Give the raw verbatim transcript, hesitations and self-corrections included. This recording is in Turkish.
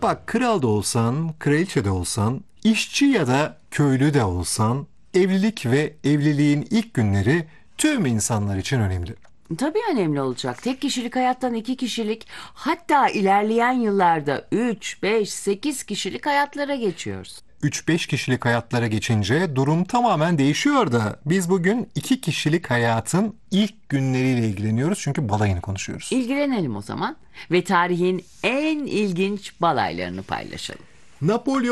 Bak, kral da olsan, kraliçe de olsan, işçi ya da köylü de olsan, evlilik ve evliliğin ilk günleri tüm insanlar için önemli. Tabii önemli olacak. Tek kişilik hayattan iki kişilik, hatta ilerleyen yıllarda üç, beş, sekiz kişilik hayatlara geçiyoruz. üç beş kişilik hayatlara geçince durum tamamen değişiyor da biz bugün iki kişilik hayatın ilk günleriyle ilgileniyoruz çünkü balayını konuşuyoruz. İlgilenelim o zaman ve tarihin en ilginç balaylarını paylaşalım. Napolyon